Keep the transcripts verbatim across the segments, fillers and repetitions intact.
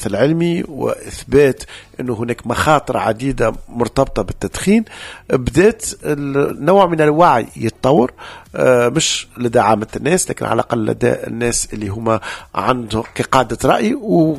العلمي وإثبات أنه هناك مخاطر عديدة مرتبطة بالتدخين، بدأت نوع من الوعي يتطور، مش لدى عامة الناس لكن على الأقل لدى الناس اللي هم عندهم كقادة رأي،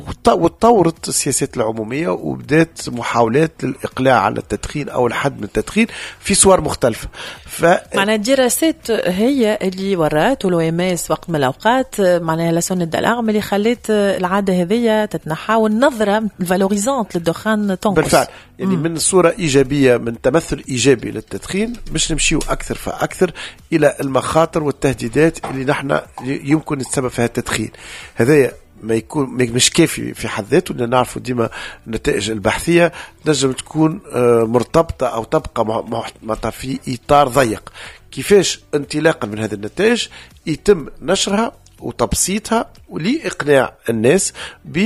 وتطورت السياسات العمومية وبدأت محاولات للإقلاع على التدخين أو الحد من التدخين في صور مختلفة. ف... معناها الدراسات هي اللي ورات ولو إماس وقت من الأوقات معناها لسون الدلعم اللي خلت العادة هذه تتنحى والنظرة الفالوريزانت للدخان تنقص بالفعل. يعني مم. من صورة إيجابية، من تمثل إيجابي للتدخين، مش نمشيو أكثر فأكثر إلى المخاطر والتهديدات اللي نحن يمكن السبب فيها التدخين. هذا ما يكون مش كافي في حد ذاته، لأن نعرفوا ديما النتائج البحثية نجم تكون مرتبطة أو تبقى محطوطة في إطار ضيق. كيفاش انطلاقا من هذه النتائج يتم نشرها وتبسيطها ولإقناع الناس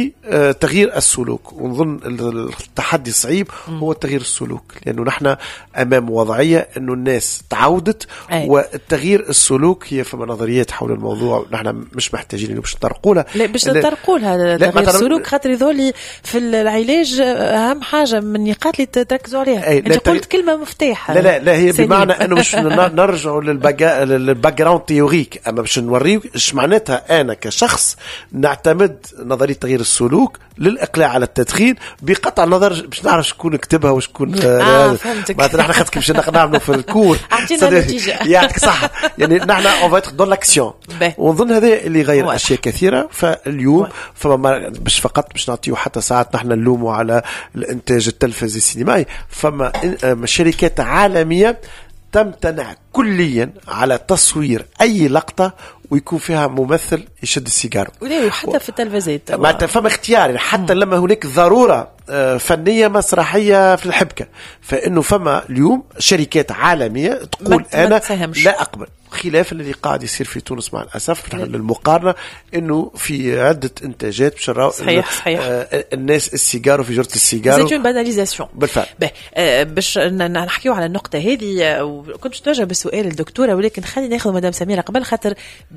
بتغيير السلوك. ونظن التحدي الصعيب هو تغيير السلوك، لأنه نحن أمام وضعية أنه الناس تعودت أي. والتغيير السلوك هي فما نظريات حول الموضوع نحن مش محتاجين إنه باش نطرقولها. لا باش نطرقولها تغيير السلوك، خاطر ذولي في العلاج أهم حاجة من النقاط اللي تركزوا عليها. أنت قلت كلمة مفتاح. لا لا لا هي سليم. بمعنى أنه مش نرجعوا للباك جراوند تيوريك، أما باش نوريك إيش معناتها أنا كشخص نعتمد نظرية تغيير السلوك للإقلاع على التدخين بقطع النظر باش نعرف شكون كتبها وشكون آه فهمتك. ما نحن خدك باش نعملوا في الكور أعطينا النتيجة يعطيك صح. يعني نحن on va être dans l'action، ونظن هذا اللي غير أشياء كثيرة. فاليوم فما مش فقط باش نعطيه حتى ساعات نحن نلومه على الإنتاج التلفزي السينمائي، فما شركات عالمية تمتنع كليا على تصوير أي لقطة ويكون فيها ممثل يشد السيجار، وحتى في التلفزيات ما فما اختيار حتى م. لما هناك ضرورة فنية مسرحية في الحبكة، فإنه فما اليوم شركات عالمية تقول أنا لا أقبل، خلاف الذي قاعد يصير في تونس مع الأسف. نحن للمقارنة إنه في عدة إنتاجات بشراء صحيح صحيح الناس السيجار وفي جرة السيجار زيتون باناليزاسيون بالفعل. باش نحكيو على النقطة هذه، وكنت توجه بالسؤال للدكتورة ولكن خلينا ناخذ مدام سميرة قبل، خاطر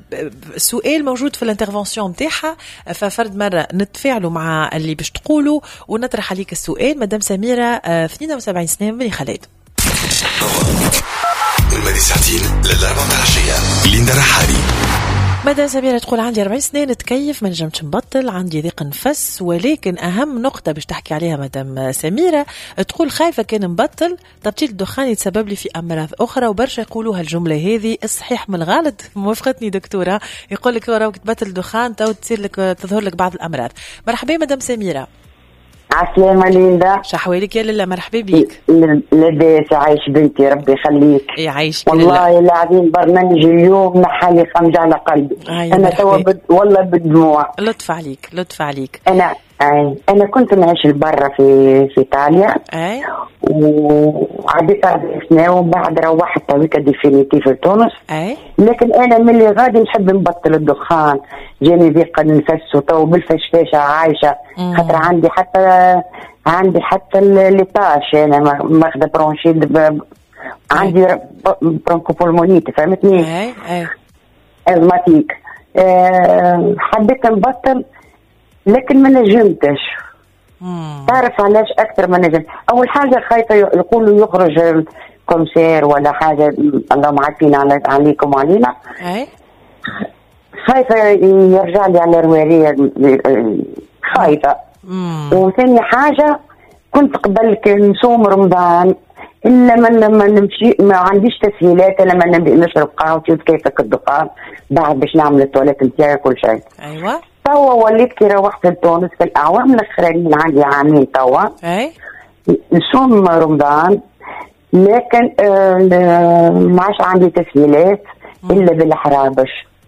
السؤال موجود في الانترفنسيون متاعها، ففرد مرة نتفاعلوا مع اللي باش تقولوا ونطرح عليك السؤال. مدام سميرة اثنين وسبعين سنة من خالد المدي ساعتين للأربعة العشية. ليندا رحالي. مدام سميرة تقول عندي أربعين سنة نتكيف ما نجمش نبطل، عندي ضيق نفس، ولكن أهم نقطة باش تحكي عليها مدام سميرة تقول خايفة كان نبطل تبطيل الدخان يتسبب لي في أمراض أخرى، وبرشا يقولوا هالجملة هذه الصحيح من الغلط. موافقتني دكتورة، يقول لك راك تبطل الدخان تو تصير لك تظهر لك بعض الأمراض. مرحبا مدام سميرة. عسلامة ليندا. شحوالك يا لله، مرحبا بيك. لاباس عايش بنتي ربي يخليك. يعيش والله العظيم برنامج اليوم نحالي خمجة على قلبي. أنا توا بد... والله بالدموع. لطف عليك لطف عليك. أنا أي أنا كنت نعيش برا في في إيطاليا. أي. وعديت أربع سنين وبعد روحت تويكا ديفينيتيف في تونس. أي. لكن أنا من اللي غادي نحب نبطل الدخان، جاني ضيق النفس وتو بالفشفاشة عايشة، خاطر عندي حتى عندي حتى الليطاش، أنا ماخذة برونشيد ب... عندي برونكوبولمونيت فهمتني؟ أي أي. أزماتيك. أه حبيت نبطل لكن ما نجمتش. تعرف علاش أكثر ما نجم؟ أول حاجة خايفة يقولوا يخرج الكونسير ولا حاجة، اللهم عافينا على عليكم وعلينا. أي. خايفة يرجع لي على الروارية، خايفة. وثاني حاجة كنت قبل نصوم رمضان إلا ما لما نمشي ما عنديش تسهيلات، لما نبي نشرب قهوتي وكيفك الدخان بعد باش نعمل التواليت نتاعي كل شيء. أيوة. توا وليت كي روحت لتونس في الأعوام الأخرانيين، عندي عامين توا. أي. نصوم رمضان لكن آه ما عادش عندي تسهيلات إلا بالحرابش.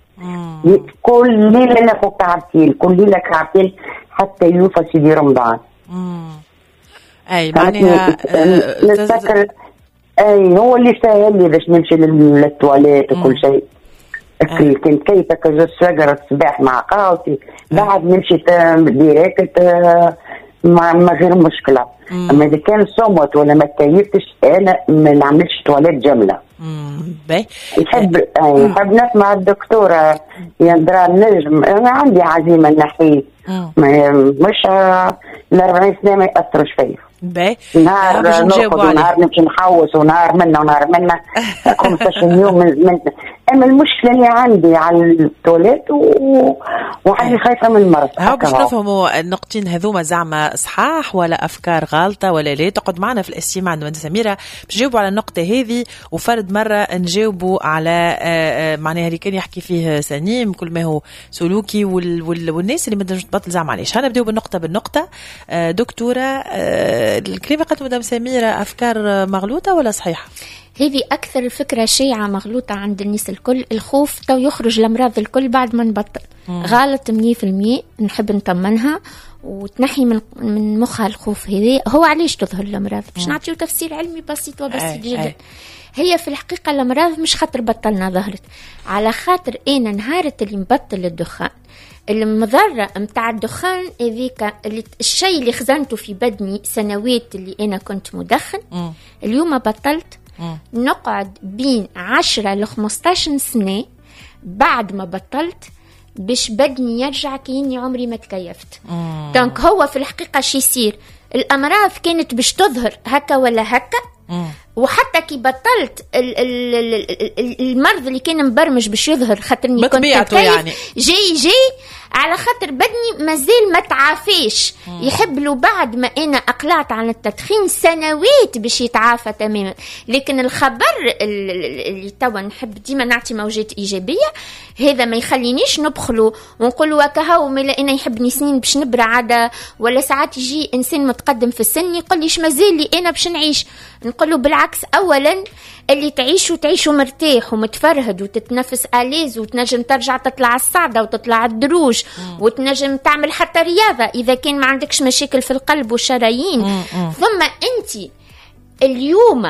كل ليلة ناخذ كعبتين، كل ليلة كعبتين حتى يوفى سيدي رمضان. امم اي معناها نتذكر اي هو اللي سهل لي باش نمشي للتواليت وكل شيء. كنت كيفك زوج سجرة الصباح مع قهوتي بعد نمشي ديريكت ما ما غير مشكلة. اما اذا كان صمت ولا ما تكيفتش انا ما نعملش تواليت جملة. باهي يحب يحب نسمع الدكتورة يندرى النجم. أنا عندي عزيمة نحيي مش الأربعين سنة ما يأثرش فيا. باهي نهار ناخذ ونهار نمشي نحوس ونهار منا ونهار منا خمسطاش يوم من, من اما المشكله اللي عندي على التوليت و... وعندي خايفه من المرض. ها باش نفهموا النقطتين هذوما زعما صحاح ولا افكار غلطه ولا لا؟ تقعد معنا في الاستماع عند مهندسه سميره باش نجاوبوا على النقطه هذه، وفرد مره نجاوبوا على معناها اللي كان يحكي فيه سنيم كل ما هو سلوكي وال... وال... والناس اللي ما تنجمش تبطل زعما علاش. هنبداو بالنقطه بالنقطه. دكتوره الكلمة قالت مدام سميرة أفكار مغلوطة ولا صحيحة؟ هذه أكثر فكرة شائعة مغلوطة عند الناس الكل. الخوف تو يخرج الأمراض الكل بعد ما نبطل. مم. غلط مية في المية. نحب نطمنها وتنحي من من مخها الخوف هذا. هو علاش تظهر الأمراض؟ باش نعطيو تفسير علمي بسيط وبسيط جدا. أي. هي في الحقيقة الأمراض مش خاطر بطلنا ظهرت، على خاطر أنا نهارة اللي مبطل الدخان المضرة متاع الدخان هذيك الشيء اللي خزنته في بدني سنوات اللي أنا كنت مدخن. م. اليوم بطلت. م. نقعد بين عشرة لخمستاش سنة بعد ما بطلت باش بدني يرجع كأني عمري ما تكيفت. دونك هو في الحقيقة شي يصير الأمراض كانت باش تظهر هكا ولا هكا. م. وحتى كي بطلت ال ال ال المرض اللي كان مبرمج باش يظهر خاطرني كنت يعني جاي جاي على خاطر بدني مازال ما تعافيش. يحب له بعد ما انا اقلعت عن التدخين سنوات باش يتعافى تماما. لكن الخبر اللي توا نحب ديما نعطي موجات ايجابيه، هذا ما يخلينيش نبخلو ونقول وكهو ملا انا يحبني سنين باش نبرع عاده. ولا ساعات يجي انسان متقدم في السن يقول ليش مازال لي انا باش نعيش، نقول له بالعكس، اولا اللي تعيش وتعيش مرتاح ومتفرهد وتتنفس آليز وتنجم ترجع تطلع الصعدة وتطلع الدروج وتنجم تعمل حتى رياضة إذا كان ما عندكش مشاكل في القلب والشرايين. ثم أنت اليوم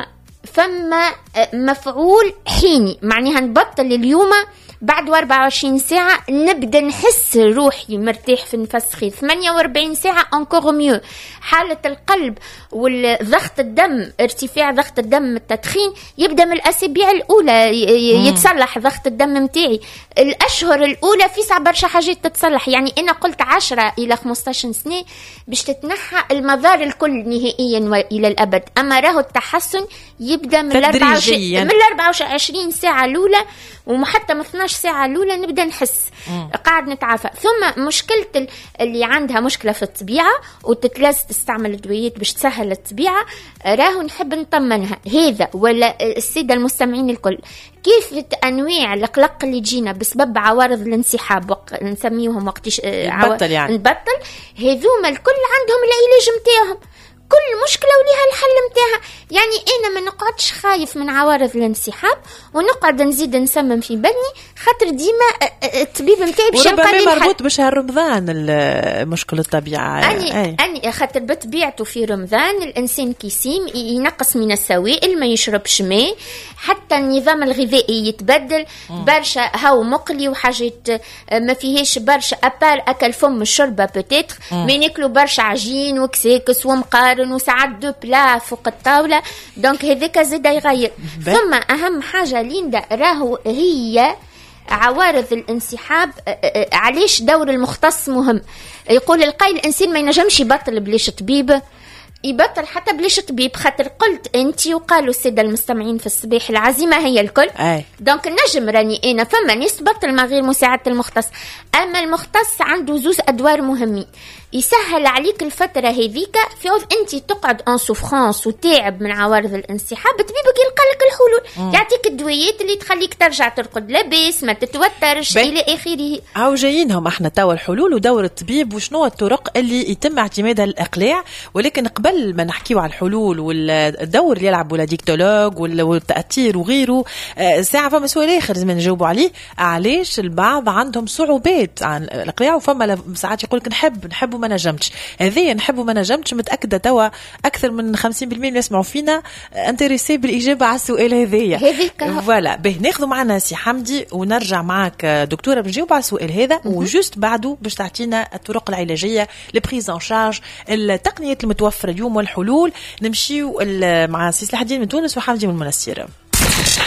فما مفعول حيني، معناها نبطل اليوم بعد أربعة وعشرين ساعة نبدأ نحس روحي مرتاح في نفسخي. ثمانية وأربعين ساعة encore mieux. حالة القلب والضغط الدم، ارتفاع ضغط الدم التدخين يبدأ من الأسابيع الأولى يتصلح ضغط الدم متاعي. الأشهر الأولى في صعب برشا حاجات تتصلح. يعني أنا قلت عشرة إلى خمستاش سنة باش تتنحى المضار الكل نهائيا وإلى الأبد. أما راه التحسن يبدأ من الأربعة وعشرين ساعة الأولى وحتى من اثناش ساعة الأولى نبدأ نحس مم. قاعد نتعافى. ثم مشكلة اللي عندها مشكلة في الطبيعة وتتلاز تستعمل الدويات باش تسهل الطبيعة، راهو نحب نطمنها هذا ولا السادة المستمعين الكل كيف أنواع القلق اللي تجينا بسبب عوارض الانسحاب وق... نسميهم وقتش نبطل يعني. نبطل هذوما الكل عندهم العلاج متاعهم، كل مشكلة وليها الحل متاعها. يعني أنا ما نقعدش خايف من عوارض الانسحاب ونقعد نزيد نسمم في بدني خاطر ديما الطبيب متاعي باش يلقى لي الحل. مربوط بشهر رمضان المشكلة الطبيعة. أني أني خاطر بطبيعته في رمضان الإنسان كيسيم ينقص من السوائل، ما يشربش ماء، حتى النظام الغذائي يتبدل م. برشا هاو مقلي وحاجات ما فيهاش برشا أبار أكل فم الشربة بوتيتر ما ناكلوا برشا عجين وكساكس ومقارن وساعات دو بلا فوق الطاولة. دونك هذاك زاد يغير. ثم أهم حاجة ليندا راهو هي عوارض الانسحاب. علاش دور المختص مهم؟ يقول القائل الإنسان ما ينجمش يبطل بليش طبيب، يبطل حتى بليش طبيب. خاطر قلت انت وقالوا الساده المستمعين في الصباح العزيمه هي الكل. أي. دونك نجم راني انا فما ناس تبطل من غير مساعده المختص. اما المختص عنده زوز ادوار مهمين، يسهل عليك الفتره هذيك في عوض انت تقعد ان سوفرانس وتعب من عوارض الانسحاب، طبيبك يلقى لك الحلول. م. يعطيك الدويات اللي تخليك ترجع ترقد لاباس ما تتوترش الى اخره. او جايينهم احنا توا الحلول ودور الطبيب وشنو الطرق اللي يتم اعتمادها للاقلاع. ولكن قبل ما نحكيو على الحلول والدور اللي يلعب ولا ديكتولوج والتأثير وغيره، ساعة فما سؤال آخر زمان نجاوبوا عليه، علاش البعض عندهم صعوبات عن الإقلاع وفما ساعات يقولك نحب نحب وما نجمتش. هذه نحب وما نجمتش متأكدة توا أكثر من خمسين بالمئة اللي يسمعوا فينا انتريسي بالإجابة على السؤال هذية. فوالا به ناخذوا معنا سي حمدي ونرجع معك دكتورة بنجاوب على السؤال هذا وجوست بعده باش تعطينا الطرق العلاجية لبريز ان شارج التقنيات المتوفرة اليوم والحلول. نمشيو مع سي سلاح الدين من تونس وحمدي من المنستير.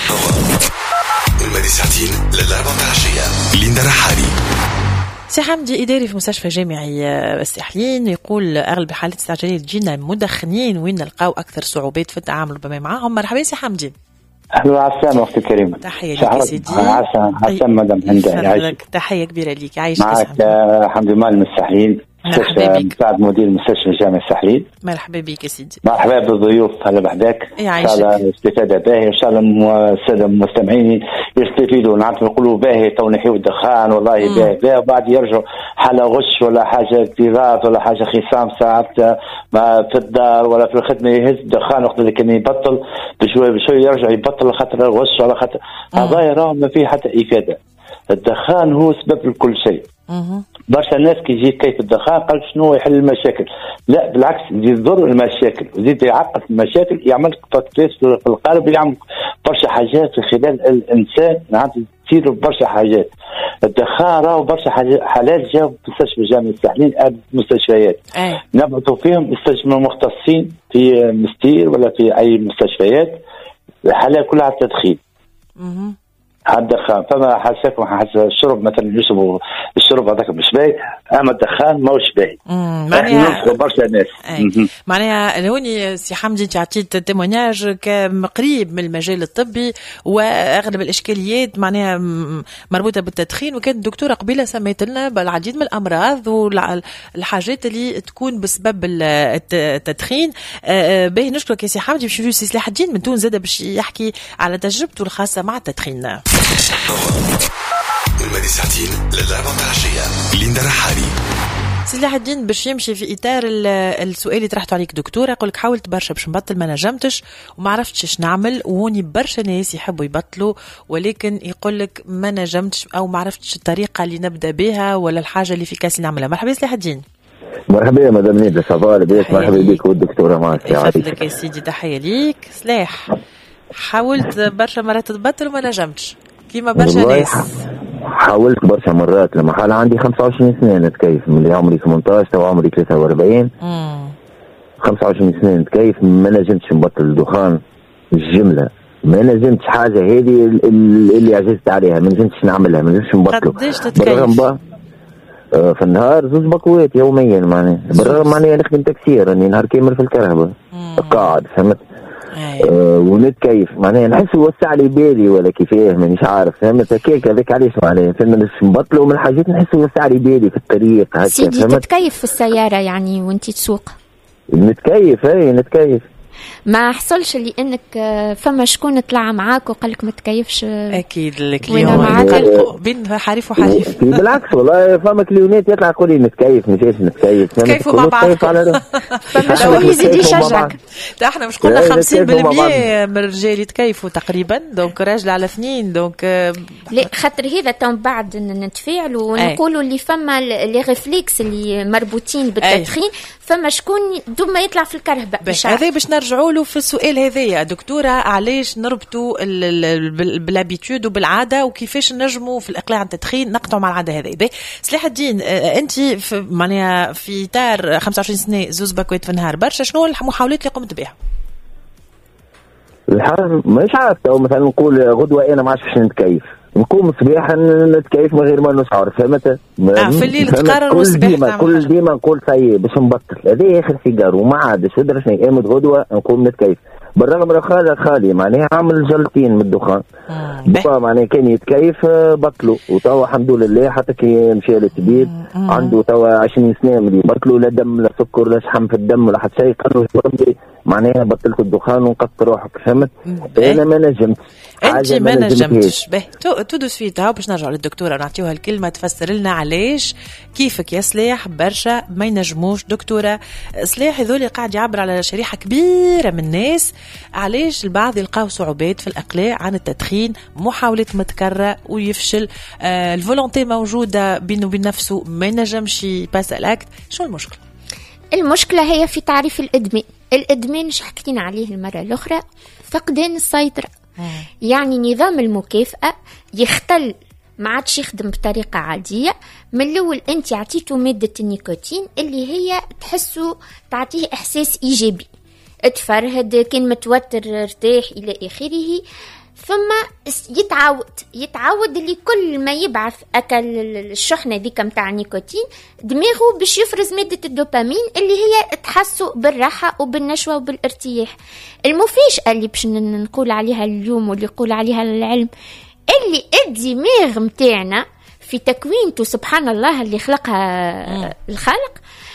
المادي ساعتين للأربعة العشية. ليندا رحالي. سي حمدي إداري في مستشفى جامعي الساحلين يقول أغلب الحالات الاستعجالية تجينا مدخنين وين نلقاو أكثر صعوبات في التعامل ربما معهم. مرحبا سي حمدي. أهلا وسهلا أختي الكريمة. تحية لك سيدي. عسى عسى مدام هند. تحية كبيرة ليك. عايشك معك حمدي مال من الساحلين. مساعد مدير مستشفى جامعة الساحلين. مرحبا بك يا سيدي. مرحبا بالضيوف هلا بعدك. ان شاء الله استفادة باهية، ان شاء الله السادة المستمعين يستفيدوا. نعرف نقولوا باهي تو نحيو الدخان والله باهي باهي، وبعد يرجعوا حالة غش ولا حاجة اكتراث ولا حاجة خصام ساعات ما في الدار ولا في الخدمة يهز الدخان وقت اللي كان يبطل بشوي بشوي يرجع يبطل خاطر الغش ولا خاطر هذا يراه ما فيه حتى إفادة. الدخان هو سبب لكل شيء. برشا الناس كي يجي كيف الدخان قال شنو يحل المشاكل، لا بالعكس يزيد يضر المشاكل ويزيد يعقد المشاكل، يعمل فاكتورات في القلب، يعمل برشا حاجات في خلال الانسان نعم تصير برشا حاجات. الدخان راهو برشا حالات جاوا مستشفى جامعة الساحلين مستشفيات نبعثوا فيهم يستجمعوا مختصين في مستير ولا في اي مستشفيات الحالات كلها على التدخين. الدخان فما حاسكم حاسس الشرب مثلا يشربوا الشرب هذاك مش باهي، اما الدخان ماهوش باهي. معناها برشا ناس معناها هوني سي حمدي انت عطيت تيموناج كقريب من المجال الطبي واغلب الاشكاليات معناها مربوطه بالتدخين، وكانت الدكتوره قبيله سميت لنا بالعديد من الامراض والحاجات اللي تكون بسبب التدخين. باهي نشكرك يا سي حمدي. باش نجيو سي سلاح الدين من تونس زاد باش يحكي على تجربته الخاصه مع التدخين. المادي ساعتين للأربعة العشية. ليندا رحالي. سلاح الدين باش يمشي في إطار السؤال اللي طرحته عليك دكتورة، يقولك حاولت برشا باش نبطل ما نجمتش وما عرفتش ايش نعمل، وهوني برشا ناس يحبوا يبطلوا ولكن يقولك ما نجمتش أو ما عرفتش الطريقة اللي نبدأ بها ولا الحاجة اللي في كاس نعملها. مرحبا سلاح الدين. مرحبا يا مدام نيدا صباح بيك. مرحبا بك والدكتورة معك يا عزيزي يا سيدي. تحية ليك. سلاح حاولت برشا مرات تبطل وما نجمتش كيما برشا ناس. حاولت برشا مرات لما حال عندي خمسة وعشرين سنة نتكيف، من اللي عمري ثمانية عشر تو عمري ثلاثة وأربعين. خمسة وعشرين سنة نتكيف ما نجمتش نبطل الدخان الجملة، ما نجمتش حاجة هذه اللي عجزت عليها ما نجمتش نعملها، ما نجمتش نبطله. قديش تتكيف؟ في النهار زوج بكوات يوميا معناها، بالرغم معناها نخدم تكسير راني نهار كامل في الكهرباء قاعد فهمت. آه ونتكيف معناها نحس وسع لي بالي ولا كيفاه مانيش عارف فهمت هكاك هذاك علاش معناها فهمت نبطلوا من الحاجات نحس وسع لي بالي في الطريق هكا. سيدي تتكيف في السيارة يعني وانت تسوق؟ نتكيف اي نتكيف. ما حصلش اللي انك فما شكون طلع معاك وقال لك ما تكيفش؟ اكيد الكليون معاك بين حريف وحريف. بالعكس والله فما كليونات يطلع يقول لي نتكيف مش نتكيف كيفوا مع بعض. فما شكون يزيد يشجعك. احنا مش قلنا خمسين بالمية من الرجال يتكيفوا تقريبا، دونك راجل على اثنين دونك لا خاطر هذا تو بعد نتفاعلوا ونقولوا اللي فما لي ريفليكس اللي مربوطين بالتدخين فما شكون دوما يطلع في الكرهبة. هذا باش نرجعوا له في السؤال هذايا دكتوره، علاش نربطوا بالابيتود وبالعاده وكيفاش نجموا في الاقلاع عن التدخين نقطعوا مع العاده هذه. سلاح الدين انت في معناها في اطار خمسة وعشرين سنه زوز بكويت في النهار برشا، شنو المحاولات اللي قمت بها؟ الحال مش عارف تو مثلا نقول غدوه انا ما عادش باش نتكيف، نقوم صباحا نتكيف من غير ما نشعر فهمت. اه في الليل تقرر كل ديما كل ديما نقول سي باش نبطل هذا اخر سيجار وما عادش ودرشني قامت غدوه نقوم نتكيف، بالرغم من خالي خالي معناها عامل جلطين من الدخان بقى معناها كان يتكيف بطلوا وتوا الحمد لله حتى كي مشى للطبيب عنده توا عشرين سنه من بطلوا لا دم لا سكر لا شحم في الدم ولا حتى شيء، قالوا معناها بطلت الدخان ونقصت روحك فهمت. انا ما نجمت انت ما نجمتش به تدوس فيه تاو باش نرجع للدكتوره نعطيوها الكلمه تفسر لنا علاش كيفك يا سلاح برشا ما ينجموش. دكتوره سلاح هذول قاعد يعبر على شريحه كبيره من الناس، علاش البعض يلقاو صعوبات في الاقلاع عن التدخين، محاولات متكرره ويفشل، آه الفولونتي موجوده بينه وبين نفسه ما ينجمش يباس الاكت. شو المشكله؟ المشكله هي في تعريف الادمان. الادمان مش حكينا عليه المره الاخرى فقدان السيطره. يعني نظام المكافأة يختل ما عادش يخدم بطريقة عادية. من الأول أنت عطيته مادة النيكوتين اللي هي تحسه تعطيه إحساس إيجابي، اتفرهد كان متوتر ارتاح إلى آخره. ثم يتعود يتعود اللي كل ما يبعث أكل الشحنة ذيك متاع النيكوتين دماغه باش يفرز مادة الدوبامين اللي هي تحسه بالراحة وبالنشوة وبالارتياح. المفاجأة اللي باش نقول عليها اليوم واللي يقول عليها العلم اللي الدماغ متاعنا في تكوينته سبحان الله اللي خلقها الخالق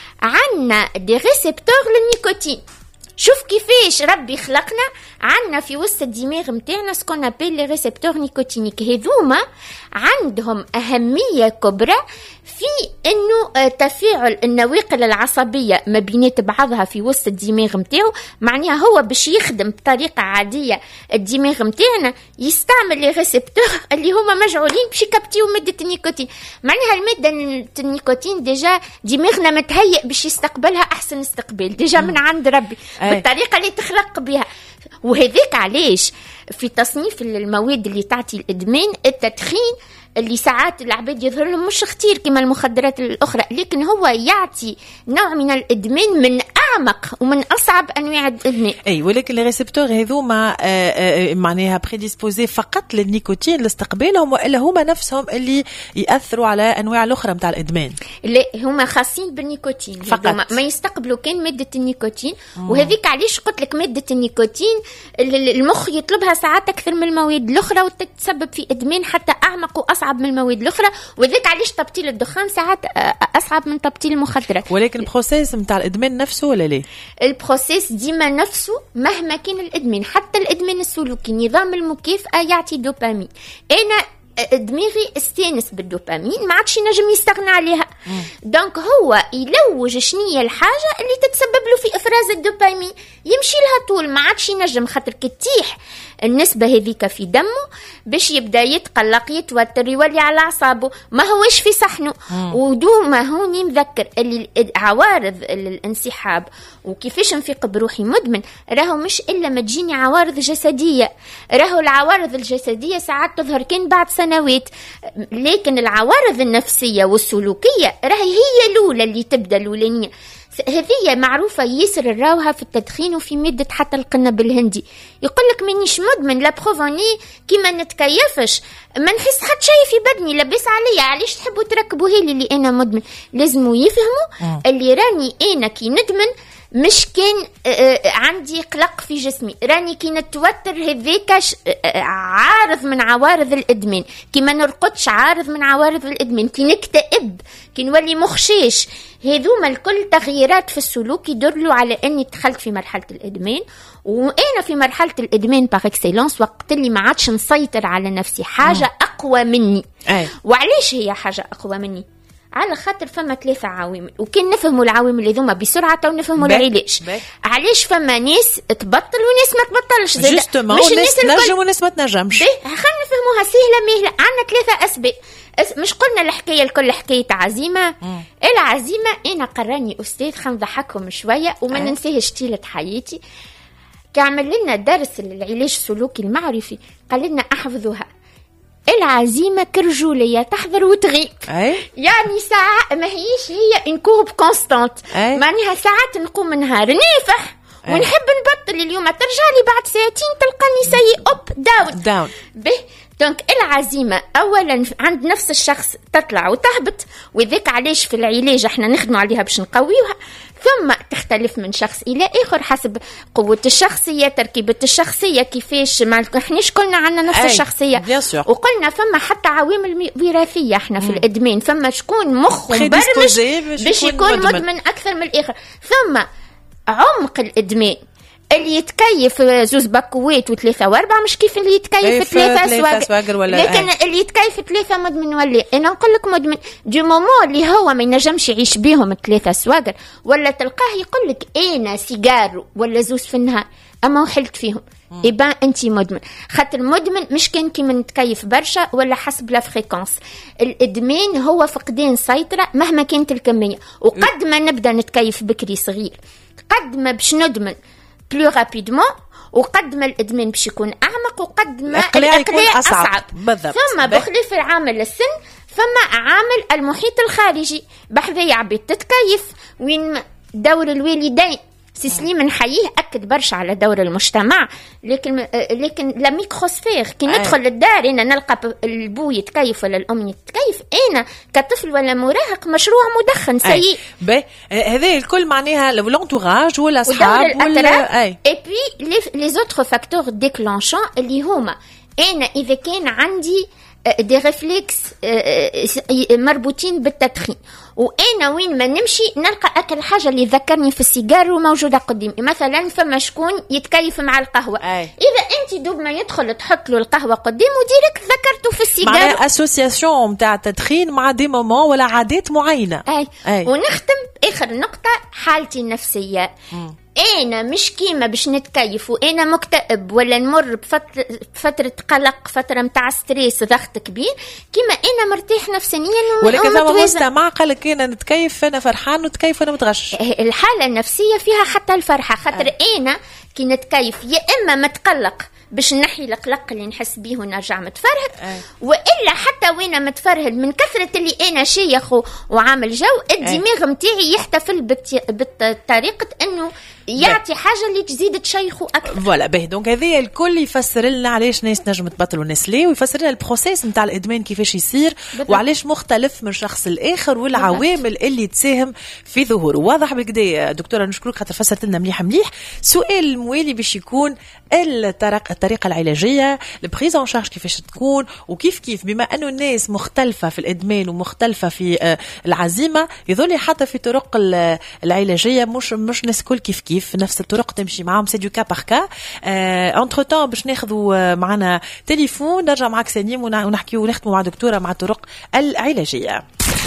عنا دي ريسبتور للنيكوتين. شوف كيفاش ربي خلقنا عنا في وسط الدماغ متاعنا سكون ابيل لي ريسبتور نيكوتينيك. هذوما عندهم أهمية كبرى في انه تفاعل النواقل العصبية ما بينات بعضها في وسط الدماغ متاعو. معناها هو باش يخدم بطريقة عادية الدماغ متاعنا يستعمل لي ريسبتور اللي هما مجعولين باش يكبتيو مادة النيكوتين. معناها المادة النيكوتين ديجا دماغنا متهيئ باش يستقبلها احسن استقبال ديجا من عند ربي بالطريقة اللي تخلق بها. وهذيك علاش في تصنيف المواد اللي تعطي الإدمان التدخين اللي ساعات العباد يظهر لهم مش خطير كما المخدرات الأخرى، لكن هو يعطي نوع من الإدمان من أعمق ومن أصعب أنواع الإدمان. أي ولكن الريسبتور هذوما معناها بريديسبوزي فقط للنيكوتين لاستقبالهم وإلا هما نفسهم اللي يأثروا على أنواع الأخرى متاع الإدمان؟ لا هما خاصين بالنيكوتين فقط، ما يستقبلوا كان مادة النيكوتين. وهذيك علاش قلت لك مادة النيكوتين المخ يطلبها ساعات أكثر من المواد الأخرى وتتسبب في إدمان حتى أعمق وأصعب من المواد الأخرى. وذلك علاش تبطيل الدخان ساعات أصعب من تبطيل المخدرات. ولكن البروسيس متاع الإدمان نفسه ولا ليه؟ البروسيس ديما نفسه مهما كان الإدمان، حتى الإدمان السلوكي نظام المكافأة يعطي دوبامين. أنا دماغي استانس بالدوبامين ما عادش نجم يستغنى عليها. دونك هو يلوج شنية الحاجة اللي تتسبب له في إفراز الدوبامين يمشي لها طول ما عادش ينجم خاطر كتيح النسبة هذيك في دمه باش يبدأ يتقلق يتوتر يولي على أعصابه ما هوش في صحنه. ودوما هوني مذكر اللي عوارض الانسحاب وكيفاش نفيق بروحي مدمن راهو مش إلا ما تجيني عوارض جسدية. راهو العوارض الجسدية ساعات تظهر كان بعد سنوات، لكن العوارض النفسية والسلوكية راهي هي الأولى اللي تبدأ الأولانية. هذه معروفة ياسر الراوها في التدخين وفي مادة حتى القنب الهندي يقول لك مانيش مدمن لا بروفوني كيما نتكيفش ما نحس حتى شيء في بدني لبس عليا. علاش تحبوا تركبوا هالي اللي أنا مدمن؟ لازموا يفهموا اللي راني أنا كي ندمن مش كان عندي قلق في جسمي، راني كي نتوتر هذيك عارض من عوارض الإدمان، كي ما نرقدش عارض من عوارض الإدمان، كي نكتئب، كي نولي مخشيش. هذوما الكل تغييرات في السلوك يدلوا على أني دخلت في مرحلة الإدمان. وأنا في مرحلة الإدمان باغ اكسيلونس وقت اللي ما عادش نسيطر على نفسي حاجة أقوى مني. أي. وعليش هي حاجة أقوى مني؟ على خاطر فما ثلاثة عوامل وكان نفهموا العوامل اللي ذوما بسرعة ونفهموا العلاج. علاش فما ناس تبطل وناس ما تبطلش جوستومون وناس تنجم وناس ما تنجمش. خلينا نفهموها سهلة مهلة. عندنا ثلاثة أسباب. مش قلنا الحكاية الكل حكاية عزيمة؟ مم. العزيمة أنا قراني أستاذ خلينا نضحكهم شوية وما أه. ننساهش طيلة حياتي كعمل لنا درس العلاج السلوكي المعرفي قال لنا أحفظوها العزيمة كرجولية تحضر وتغيب. أي؟ يعني ساعة ما هيش هي انكورب كونستانت، معناها ساعات نقوم نهار نافح أي. ونحب نبطل اليوم ترجع لي بعد ساعتين تلقاني سيء أوب داون داون به. دونك العزيمة أولا عند نفس الشخص تطلع وتهبط وذاك علاش في العلاج احنا نخدموا عليها باش نقويوها. ثم تختلف من شخص إلى آخر حسب قوة الشخصية تركيبة الشخصية كيفاش ما احناش كلنا عنا نفس الشخصية. وقلنا فما حتى عوامل وراثية احنا في الإدمان فما شكون مخه مبرمج باش يكون مدمن. مدمن أكثر من الآخر. ثم عمق الإدمان اللي يتكيف زوز باكوات وثلاثة واربعة مش كيف اللي يتكيف ثلاثة سواقر ولا لكن أي. اللي يتكيف ثلاثة مدمن ولا أنا نقول لك مدمن دي مومو اللي هو ما ينجمش يعيش بيهم ثلاثة سواقر ولا تلقاه يقول لك أنا سيجار ولا زوز في النهار أما وحلت فيهم إبا أنتي مدمن. خاطر المدمن مش كان كيما نتكيف برشا ولا حسب لا فريكونس. الإدمان هو فقدان سيطرة مهما كانت الكمية. وقد ما نبدأ نتكيف بكري صغير قد ما باش ندمن بلو رابيدمون وقد ما الإدمان باش يكون أعمق وقد ما الإقلاع يكون أصعب, أصعب. ثم بخلاف العامل السن ثم عامل المحيط الخارجي بحذايا عبيد تتكيف وين دور الوالدين سي سليم نحييه أكد برشا على دور المجتمع، لكن لكن لاميكروسفير كي ندخل للدار أنا نلقى البو يتكيف ولا الأم يتكيف، أنا كطفل ولا مراهق مشروع مدخن سيء. باهي هذا الكل معناها لونتوراج ولا أصحاب ولا اي بي لي زوتر فاكتور ديكلانشون اللي هما أنا إذا كان عندي دي ريفلكس مربوطين بالتدخين، وانا وين ما نمشي نلقى اكل حاجه اللي ذكرني في السيجار وموجوده قدامي. مثلا فما شكون يتكيف مع القهوه، أي. اذا انت دوب ما يدخل تحط له القهوه قدامه ديريكت ذكرته في السيجار، معناها اسوسياسيون نتاع التدخين مع دي مومون ولا عادات معينه. أي. أي. ونختم اخر نقطه، حالتي النفسيه. م. أنا مش كيما باش نتكيف وأنا مكتئب ولا نمر بفترة, بفترة قلق، فترة متاع ستريس ضغط كبير، كيما أنا مرتاح نفسيا ولكن زعما مستمع قالك أنا نتكيف أنا فرحان وتكيف وأنا متغش. الحالة النفسية فيها حتى الفرحة، خاطر أه. أنا كي نتكيف يا إما متقلق باش نحي القلق اللي نحس بيه ونرجع متفرهد، أه. وإلا حتى وين متفرهد من كثرة اللي أنا شيخ وعامل جو الدماغ متاعي يحتفل بطريقة أنه يعطي حاجه اللي تزيد تشيخه اكثر. فوالا باهي دونك هذه الكل يفسر لنا علاش ناس نجم تبطل وناس ليه، ويفسر لنا البروسيس نتاع الادمان كيفاش يصير بالضبط. وعلاش مختلف من شخص لاخر والعوامل اللي تساهم في ظهوره. واضح بالكدا دكتوره، نشكرك خاطر فسرت لنا مليح مليح. سؤال الموالي باش يكون الطريقه العلاجيه، البريز اون شارج كيفاش تكون وكيف كيف، بما انه الناس مختلفه في الادمان ومختلفه في العزيمه، يظل حتى في طرق العلاجيه مش مش ناس كل كيف كيف في نفس الطرق تمشي معهم، سي دو كا بار كا. انتر تان باش ناخذوا معنا تليفون، نرجع معك سليم ونحكي ونختموا مع دكتوره مع الطرق العلاجيه.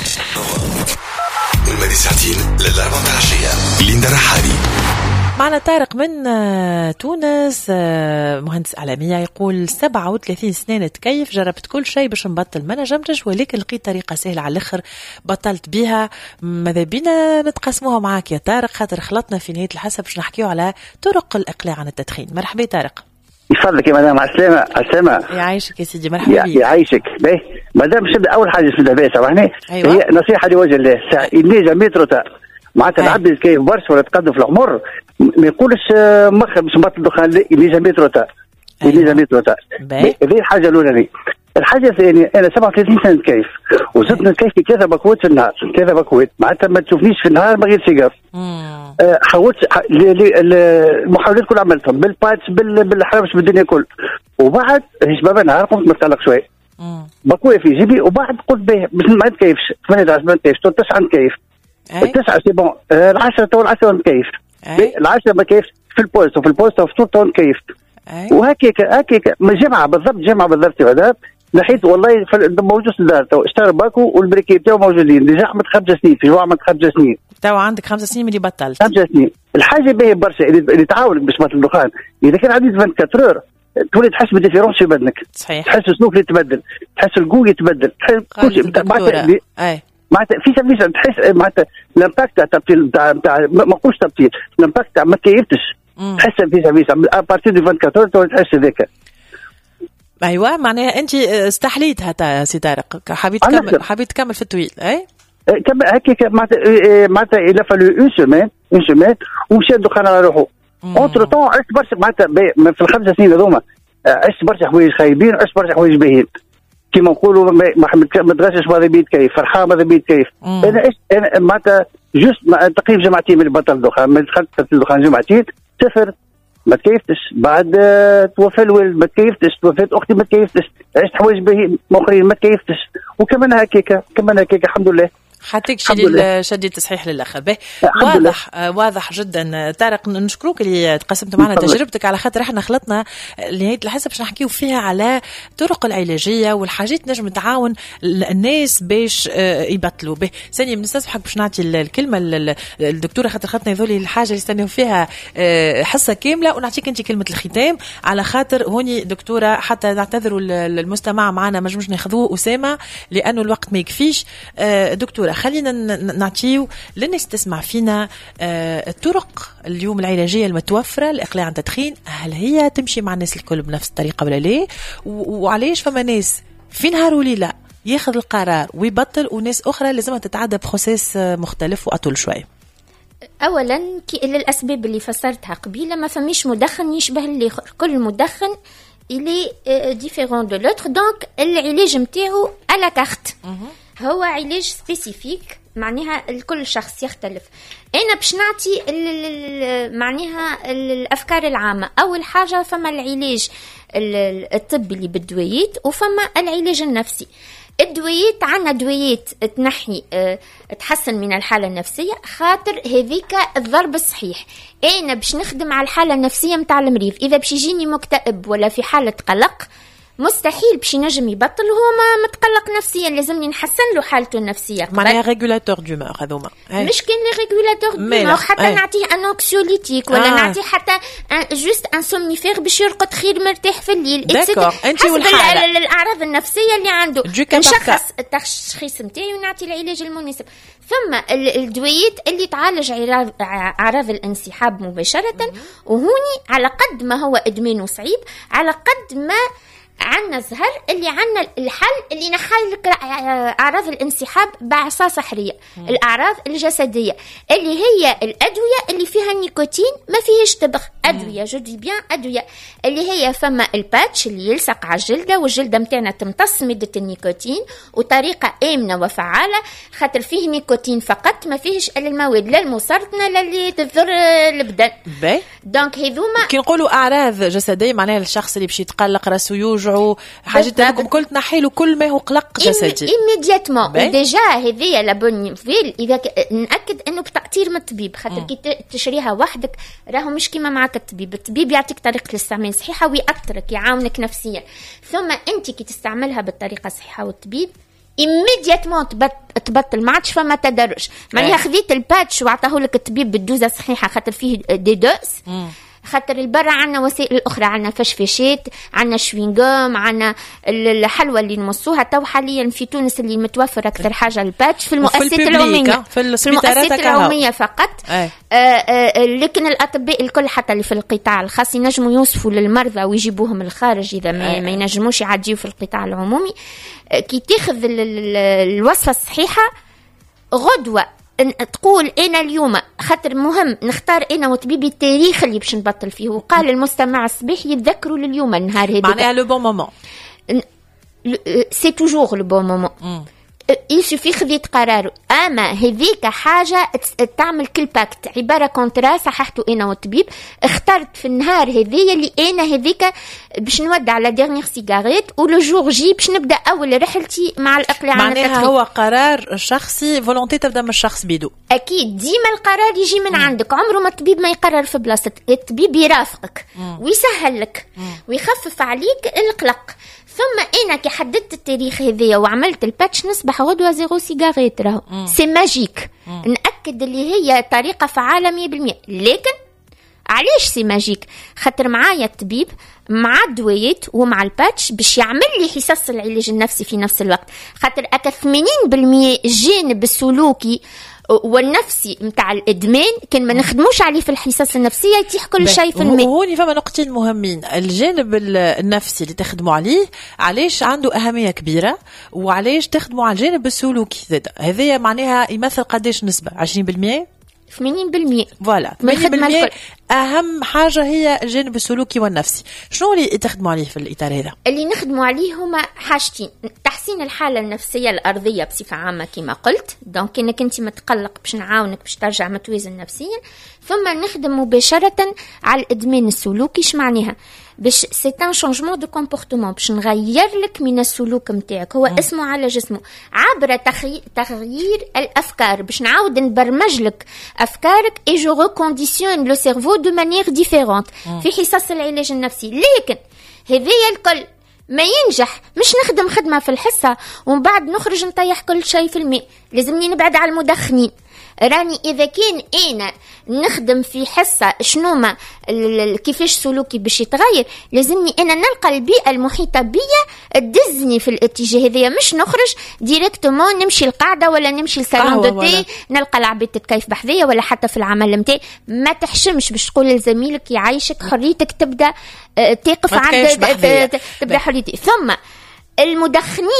من ساعتين للأربعة العشية ليندا رحالي. معنا طارق من تونس، مهندس إعلامية، يقول سبعة وثلاثين سنة نتكيف، جربت كل شيء باش نبطل ما نجمتش، ولكن لقيت طريقة سهلة على الآخر بطلت بها. ماذا بينا نتقاسموها معاك يا طارق، خاطر خلطنا في نهاية الحسب باش نحكيو على طرق الإقلاع عن التدخين. مرحبا طارق. يفضلك يا مدام. على السلامة. على السلامة. يعيشك يا سيدي. مرحبا بك. يعيشك. باهي مدام نبدا أول حاجة في البيت سامحني. أيوة. هي نصيحة لوجه الله، اللي جميت روتا معناتها العبد كيف برشا ولا تقدم في العمر ما يقولش مخ باش نبطل الدخان، اللي جميت روتا اللي جميت روتا. هذه الحاجة الأولى. الحاجة الثانية، أنا سبعة وثلاثين سنة نتكيف وزدت نتكيف ثلاثة بكوات في النهار، ثلاثة بكوات معناتها ما تشوفنيش في النهار ما غير سيجار. أه حاولت المحاولات كل عملتهم بالباتس بالحرامش بالدنيا كل، وبعد شباب النهار قمت متقلق شوي بكوية في جيبي، وبعد قلت باهي باش ما نتكيفش ثمانية عشر ما نتكيفش، تسعة نتكيف، التسعة سي بون، العشرة تو العشرة نتكيف، العشرة ما كيفش في البوست وفي البوست وفي تو نتكيف، وهكيك هكيك من جمعة بالضبط جمعة بالضبط هذا نحيت والله موجود في الدار تو اشترى باكو والبريكي تاعو موجودين ديجا عملت خمس سنين في جوع عملت خمس سنين تو عندك خمس سنين اللي بطلت خمس سنين. الحاجة باهية برشا اللي تعاونك باش تبطل الدخان، إذا كان عندي أربعة وعشرين اور تولي تحس بالديفيرونس في بدنك، صحيح تحس السلوك اللي يتبدل، تحس الجو يتبدل، تحس كل شيء معناتها اي معناتها في سبيل تحس معناتها الامباكت تاع التبطيل تاع تاع ما نقولش تبطيل، الامباكت تاع ما كيفتش تحس في سبيل ابارتي دو أربعة وعشرين تولي تحس ذاك. ايوه معناها انت استحليتها سي طارق، حبيت تكمل حبيت تكمل في الطويل. اي كم هكاك معناتها معناتها الى فالو اون سيمين اون سيمين ومشى الدخان على روحه. اونتر طون عشت برشا معناتها في الخمس سنين هذوما عشت برشا حوايج خايبين وعشت برشا حوايج باهيين كيما نقولوا ما تغشش ماذا بيت كيف فرحان ماذا بيت كيف. انا عشت انا معناتها جوست تقريبا جمعتين من بطل الدخان، من دخلت الدخان جمعتين صفر ما تكيفتش، بعد توفى الوالد ما تكيفتش، توفات اختي ما تكيفتش، عشت حوايج باهيين اخرين ما تكيفتش، وكمان هكاكا كمان هكاكا الحمد لله. حتى شدي شدي التصحيح للاخر. به واضح آه واضح جدا طارق، نشكروك اللي تقسمت معنا تجربتك، على خاطر احنا خلطنا نهايه الحسب باش نحكيو فيها على طرق العلاجيه والحاجات نجم تعاون الناس باش آه يبطلوا. به ثانيه بنستسمحك باش نعطي الكلمه للدكتوره خاطر خاطرنا يذولي الحاجه اللي يستناو فيها آه حصه كامله، ونعطيك انت كلمه الختام على خاطر هوني دكتوره حتى نعتذروا المستمع معنا ما نجمش ناخذوه اسامه لانه الوقت ما يكفيش. آه دكتوره خلينا نعطيو للناس تسمع فينا آه الطرق اليوم العلاجية المتوفرة لإقلاع عن التدخين، هل هي تمشي مع الناس الكل بنفس الطريقة ولا لا؟ وعليش فما ناس في نهار وليلة ياخذ القرار ويبطل وناس أخرى لازمها تتعدى بروسيس مختلف وأطول شوي؟ اولا للاسباب اللي فسرتها قبيله، ما فماش مدخن يشبه الاخر، كل مدخن اللي ديفيرون دو لوتر، دونك العلاج نتاعو على كارت، هو علاج سبيسيفيك، معناها الكل شخص يختلف. انا باش نعطي معناها الافكار العامه. اول حاجه فما العلاج الطبي اللي بالدويات، وفما العلاج النفسي. الدويات عنا دويات تنحي أه تحسن من الحالة النفسية، خاطر هذيك الضرب الصحيح. أنا باش نخدم على الحالة النفسية متاع المريض، إذا باش يجيني مكتئب ولا في حالة قلق مستحيل باش ينجم يبطل هو ما متقلق نفسيا، لازمني نحسن له حالته النفسيه. معناها ريغولاتور دومور هذوما، مش كان ريغولاتور دومور، حتى ايه. نعطيه انوكسيوليتيك ولا آه. نعطيه حتى جوست ان سومنيفير باش يرقد خير مرتاح في الليل. انت والحاله الاعراض النفسيه اللي عنده نشخص التشخيص نتاعي ونعطي العلاج المناسب. ثم الدويات اللي تعالج اعراض الانسحاب مباشره، وهوني على قد ما هو ادمان صعيب على قد ما عنا زهر اللي عنا الحل اللي نحل أعراض الانسحاب بعصا سحرية. الأعراض الجسدية اللي هي الأدوية اللي فيها النيكوتين ما فيهش تبغ، أدوية جودي بيان أدوية اللي هي فما الباتش اللي يلصق على الجلدة، والجلدة متاعنا تمتص مادة النيكوتين وطريقة آمنة وفعالة، خاطر فيه نيكوتين فقط، ما فيهش إلا المواد لا المسرطنة لا اللي تضر البدن. دونك هذوما كي نقولوا أعراض جسدية معناها الشخص اللي بيش يتقلق راسه يوجع حاجات هذوك كل تنحيله كل ما هو قلق جسدي إيميدياتمون. وديجا هذه لا بون فيل إذا نأكد إنه بتأثير من الطبيب، خاطر كي تشريها وحدك راهو مش كيما معك الطبيب. الطبيب يعطيك طريقة الاستعمال صحيحة ويأثرك يعاونك نفسيا، ثم أنت كي تستعملها بالطريقة الصحيحة والطبيب إيميدياتمون تبطل، ما عادش فما تدرج. معناها خذيت الباتش وعطاهولك الطبيب بالدوزة الصحيحة خاطر فيه دي دوس، خاطر البرة عنا وسائل الأخرى، عنا فشفشات، عنا شوينغوم، عنا الحلوى اللي نمصوها. تو حاليا في تونس اللي متوفر أكثر حاجة الباتش في المؤسسات العمومية، في المؤسسات العمومية فقط. آه آه لكن الأطباء الكل حتى اللي في القطاع الخاص ينجموا يوصفوا للمرضى ويجيبوهم الخارج إذا ما, ما ينجموش يعديوا في القطاع العمومي. آه كي تاخذ الوصفة الصحيحة غدوة تقول أنا اليوم، خاطر مهم نختار أنا وطبيبي التاريخ اللي باش نبطل فيه. وقال المستمع الصباح يتذكروا لليوم النهار هذا، معناها لو بون مومون، سي توجور لو بون مومون. يشوفي خذيت قراره، اما هذيك حاجه تعمل كل باكت عباره كونترا صححته انا والطبيب. اخترت في النهار هذيا اللي انا هذيك باش نودع على ديرنيير سيجاريت، ولو جور جي باش نبدا اول رحلتي مع الاقلاع عن التدخين. معناها هو قرار شخصي، فولونتي تبدا من الشخص بيدو. اكيد ديما القرار يجي من مم. عندك، عمره ما الطبيب ما يقرر في بلاصتك، الطبيب يرافقك مم. ويسهل لك مم. ويخفف عليك القلق. ثم انا كي حددت التاريخ هذايا وعملت الباتش نصبح غدوه زيرو سيجاريت، راهو سي ماجيك. ناكد اللي هي طريقه فعاله مية بالمية. لكن علاش سي ماجيك؟ خاطر معايا الطبيب مع الدويات ومع الباتش باش يعمل لي حصص العلاج النفسي في نفس الوقت، خاطر اكا ثمانين بالمية الجانب السلوكي والنفسي متاع الادمان كان ما نخدموش عليه في الحصص النفسيه يتيح كل شيء في الماء. وهوني فما نقطتين مهمين، الجانب النفسي اللي تخدموا عليه علاش عنده اهميه كبيره، وعلاش تخدموا على الجانب السلوكي زاد. هذه معناها يمثل قداش نسبه؟ عشرين بالمية ثمانين بالمية فوالا ثمانين بالمية. اهم حاجه هي الجانب السلوكي والنفسي. شنو اللي تخدموا عليه في الاطار هذا؟ اللي نخدموا عليه هما حاجتين: تحسين الحاله النفسيه الارضيه بصفه عامه كما قلت، دونك انك انت متقلق باش نعاونك باش ترجع متوازن نفسيا. ثم نخدم مباشره على الادمان السلوكي. اش معناها؟ باش سي ان شونجمون دو كومبورتمون، باش نغير لك من السلوك نتاعك، هو م. اسمه على جسمه، عبر تغيير الافكار، باش نعاود نبرمج لك افكارك اي جو ريكونديسيون لو سيرفو دو مانيير ديفيرونت في حصص العلاج النفسي. لكن هذايا الكل ما ينجح. مش نخدم خدمه في الحصه ومن بعد نخرج نطيح كل شيء في الماء. لازمني نبعد على المدخنين. راني إذا كان أنا نخدم في حصة شنو ما كيفاش سلوكي باش يتغير، لازمني أنا نلقى البيئة المحيطة بيا تدزني في الاتجاه هذا، مش نخرج ديريكتومون نمشي القاعدة ولا نمشي السالون دو تي نلقى العباد تتكيف بحذية، ولا حتى في العمل متاعي ما تحشمش باش تقول لزميلك يعيشك حريتك تبدأ تقف عند تبدأ حريتي. ثم المدخنين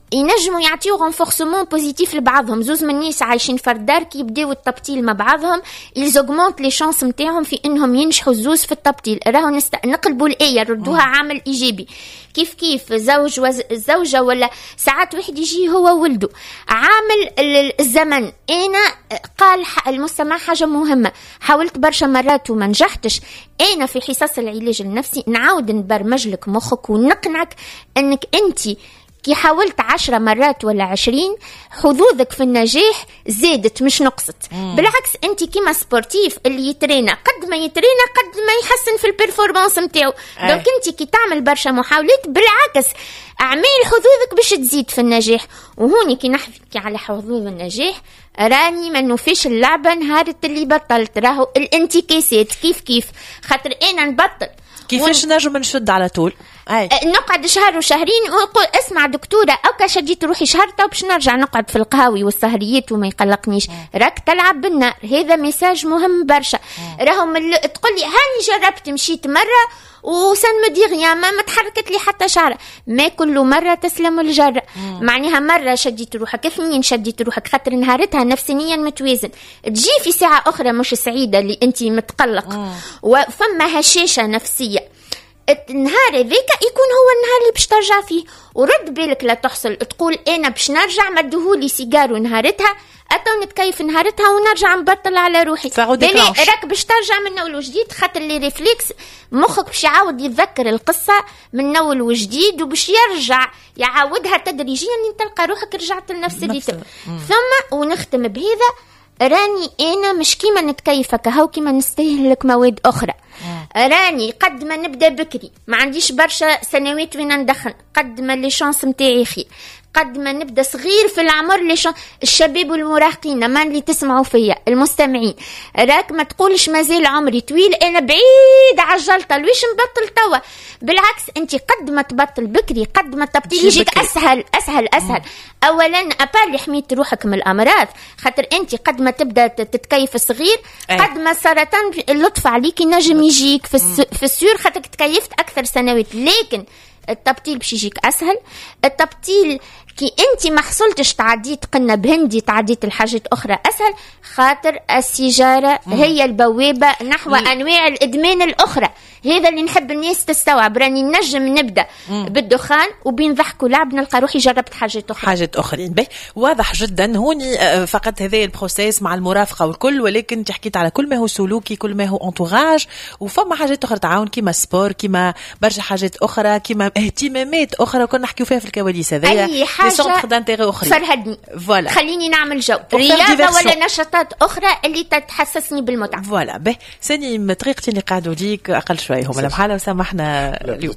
ينجموا يعطيو رونفورسمون بوزيتيف لبعضهم. زوز من الناس عايشين في الدار كي يبداو التبطيل مع بعضهم يزوغمونت لي شانس نتاعهم في انهم ينجحوا الزوز في التبطيل. راهو نست... نقلبوا الايه نردوها عامل ايجابي. كيف كيف زوج وزوجه ولا ساعات واحد يجي هو ولده. عامل الزمن انا قال المستمع حاجه مهمه، حاولت برشا مرات وما نجحتش. انا في حصص العلاج النفسي نعاود نبرمج لك مخك ونقنعك انك انت كي حاولت عشرة مرات ولا عشرين حظوظك في النجاح زادت مش نقصت. مم. بالعكس انت كيما سبورتيف اللي يترينا قد ما يترينا قد ما يحسن في البرفورمانس نتاعو. دونك انت كي تعمل برشا محاولات بالعكس اعمال حظوظك باش تزيد في النجاح. وهوني كي نحكي على حظوظ النجاح راني ما نوفيش اللعبه نهار اللي بطلت. راهو الانتكاسات كيف كيف خاطر انا نبطل كيفاش ون... نجم نشد على طول أي. نقعد شهر وشهرين ونقول اسمع دكتوره اوكا شديت روحي شهر تو باش نرجع نقعد في القهاوي والسهريات وما يقلقنيش. راك تلعب بالنار. هذا ميساج مهم برشا. راهم تقول لي هاني جربت مشيت مره وسن مدي غيا ما متحركت لي حتى شعره. ما كل مره تسلم الجرة. معناها مره شديت روحك اثنين شديت روحك خاطر نهارتها نفسيا متوازن. تجي في ساعه اخرى مش سعيده اللي انت متقلق وفما هشاشه نفسيه. النهار ذيك يكون هو النهار اللي باش ترجع فيه. ورد بالك لا تحصل تقول انا باش نرجع مدهولي سيجارو نهارتها اتو نتكيف نهارتها ونرجع نبطل على روحي. راك باش ترجع من اول وجديد خاطر لي ريفليكس مخك باش يعاود يتذكر القصه من اول وجديد وباش يرجع يعاودها تدريجيا ان تلقى روحك رجعت لنفس الريتم. ثم ونختم بهذا راني انا مش كيما نتكيفك هاو كيما نستهلك مواد اخرى. راني قد ما نبدا بكري ما عنديش برشا سنوات وين ندخن قد ما لي شانس نتاعي خير. قد ما نبدا صغير في العمر ليش الشباب والمراهقين ما اللي تسمعوا فيا المستمعين راك ما تقولش مازال عمري طويل انا بعيد عجلت ليش نبطل توا. بالعكس انت قد ما تبطل بكري قد ما تبطيل يجيك اسهل اسهل اسهل. مم. اولا ابال حميت روحك من الامراض خاطر انت قد ما تبدا تتكيف صغير قد ما السرطان اللطف عليك نجم يجيك في الس... في السيور خاطر تكيفت اكثر سنوات. لكن التبطيل باش يجيك اسهل. التبطيل كي انت ما حصلتش تعديت قلنا بهندي تعديت الحاجات اخرى اسهل خاطر السيجاره مم. هي البوابه نحو مم. انواع الادمان الاخرى. هذا اللي نحب الناس تستوعب. راني نجم نبدا مم. بالدخان وبين ضحك ولعب نلقى روحي جربت حاجات اخرى حاجات اخرين. باهي واضح جدا هوني فقط هذا البروسيس مع المرافقه والكل. ولكن تحكيت على كل ما هو سلوكي كل ما هو انتوراج وفما حاجات اخرى تعاون كيما سبور كيما برشا حاجات اخرى كيما اهتمامات اخرى كنا نحكيو فيها في الكواليس. هذايا اي حاجه فرهدني فوالا خليني نعمل جو رياضه ولا نشاطات اخرى اللي تحسسني بالمتعه. فوالا باهي ساني طريقتي اللي قاعدوا ديك اقل شويه هم الحاله وسامحنا اليوم.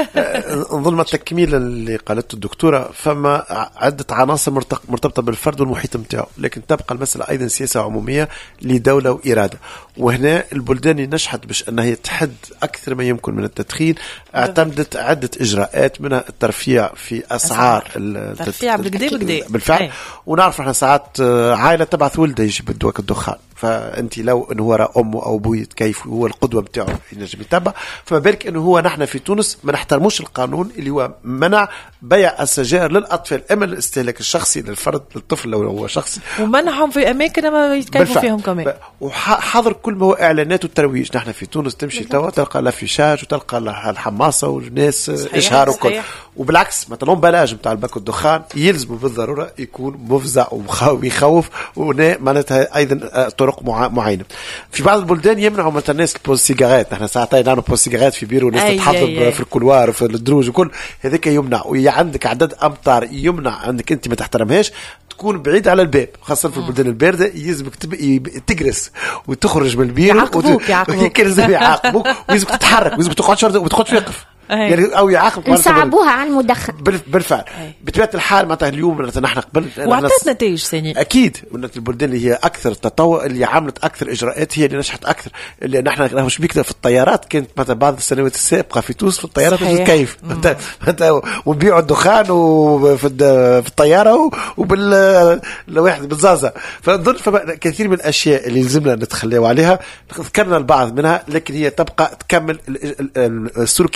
نظن التكميل اللي قالته الدكتوره فما عده عناصر مرتبطه بالفرد والمحيط نتاعو. لكن تبقى المساله ايضا سياسه عموميه لدوله واراده. وهنا البلدان اللي نجحت باش انها تحد اكثر ما يمكن من التدخين اعتمدت عده اجراءات منها الترفيع في اسعار الترفيع بالكدا بالفعل. أي. ونعرف احنا ساعات عائله تبعث ولده يجي بدوك الدخان فانت لو انه هو راه امه او ابوه كيف هو القدوه نتاعو ينجم يتبع. فما بالك انه هو نحن في تونس ما نحترموش القانون اللي هو منع بيع السجائر للاطفال اما الاستهلاك الشخصي للفرد للطفل لو هو شخصي ومنعهم في اماكن ما يتكيفوا فيهم كمان وحظر كل ما هو اعلانات والترويج. نحن في تونس تمشي توا تلقى الافيشاج وتلقى الحماسه والناس اشهار وكل. وبالعكس مثلا بلاج نتاع الباك الدخان يلزم بالضروره يكون مفزع ويخوف ومعناتها ايضا طرق معينه. في بعض البلدان يمنعوا مثلا الناس تبوز سيجارات. نحن ساعتين نعملوا بوز سيجارات في بيرو وناس تتحضر في الكولوار وفي الدروج وكل هذاك يمنع. ويا عندك عدد امتار يمنع عندك انت ما تحترمهاش تكون بعيد على الباب خاصه في البلدان البارده يلزمك تجلس وتخرج من البيرو يعاقبوك يعاقبوك يعاقبوك ويلزمك تتحرك ويلزمك تقعد وتقعد توقف يعني او يعاقب نصعبوها على المدخن بالفعل. بطبيعه الحال معناتها اليوم نحن قبل وعطت نتائج ثانيه اكيد. وانت البلدان اللي هي اكثر تطور اللي عملت اكثر اجراءات هي اللي نجحت اكثر. اللي نحن مش بيكتب في الطيارات كانت مثلا بعض السنوات السابقه في تونس في الطيارات كيف انت ونبيعوا الدخان وفي في الطياره وبال الواحد بالزازه. فنظن كثير من الاشياء اللي لازمنا نتخلوا عليها ذكرنا البعض منها لكن هي تبقى تكمل السلوكيات الفرديه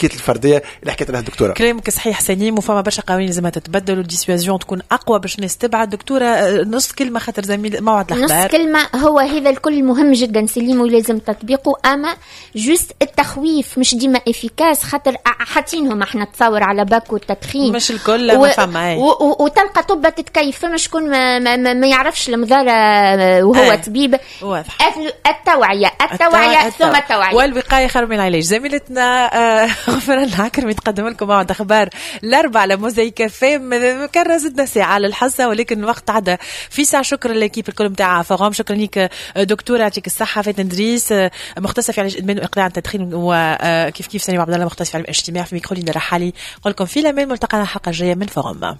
هذه اللي حكيت عليها الدكتوره. كلامك صحيح سليم، وفما برشا قوانين لازمها تتبدل والديسيوزيون تكون اقوى باش الناس تبعد. دكتوره نص كلمه خاطر زميل موعد الاخبار. نص كلمه، هو هذا الكل مهم جدا سليم ولازم تطبيقه، اما جوست التخويف مش ديما افيكاس، خاطر حاطينهم احنا تصور على باكو التدخين مش الكل ما فما، وتلقى طبه تتكيف، فما شكون ما, ما, ما, ما يعرفش المضاره وهو آه. طبيب. واضح. التوعيه التوعيه ثم التوعيه والوقايه خير من العلاج. زميلتنا غفران العكرمي تقدم لكم موعد اخبار الاربعاء على موزايك فام. كان زدنا ساعه للحصه ولكن الوقت عدى في ساعه. شكرا للكيب الكل نتاع فغام، شكرا ليك دكتوره يعطيك الصحه فاتن ادريس مختصه في علاج ادمان واقلاع عن التدخين، وكيف كيف سليم عبد الله مختص في علم الاجتماع. في ميكرو لينا رحالي نقول لكم في الامان، ملتقانا الحلقه الجايه من فغام.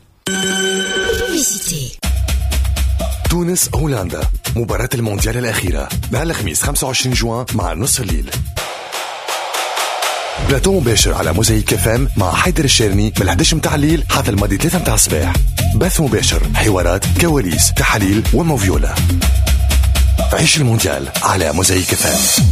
تونس هولندا، مباراة المونديال الأخيرة نهار الخميس خمسة وعشرين جوان مع نصف الليل. بلاتو مباشر على موزايك فام مع حيدر الشيرني من الحداش متاع الليل حتى الماضي ثلاثة متاع الصباح. بث مباشر، حوارات، كواليس، تحاليل وموفيولا. عيش المونديال على موزايك فام.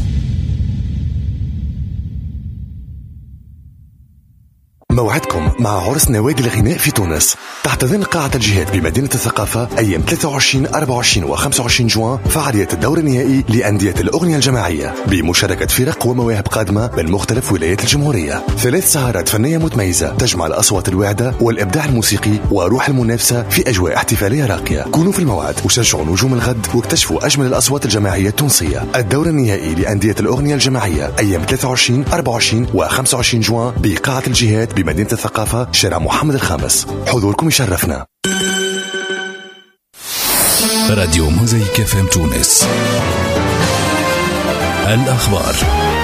موعدكم مع عرس نوادي الغناء في تونس تحت ضمن قاعة الجهاد بمدينة الثقافة أيام ثلاثة وعشرين أربعة وعشرين و خمسة وعشرين جوان. فعاليات الدور النهائي لأندية الأغنية الجماعية بمشاركة فرق ومواهب قادمة من مختلف ولايات الجمهورية. ثلاث سهرات فنية متميزة تجمع الأصوات الواعدة والإبداع الموسيقي وروح المنافسة في أجواء احتفالية راقية. كونوا في الموعد وشجعوا نجوم الغد واكتشفوا أجمل الأصوات الجماعية التونسية. الدور النهائي لأندية الأغنية الجماعية أيام ثلاثة وعشرين أربعة وعشرين و خمسة وعشرين جوان بقاعة الجهاد بمدينة الثقافة شارع محمد الخامس. حضوركم يشرفنا. راديو موزايك فام تونس. الأخبار.